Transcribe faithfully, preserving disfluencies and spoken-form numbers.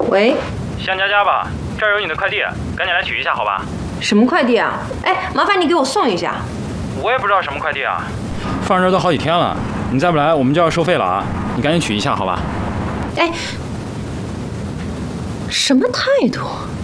喂， 向佳佳吧，这儿有你的快递，赶紧来取一下好吧？ 什么快递啊？哎，麻烦你给我送一下。 我也不知道什么快递啊，放这儿都好几天了，你再不来我们就要收费了啊！你赶紧取一下好吧？ 哎，什么态度？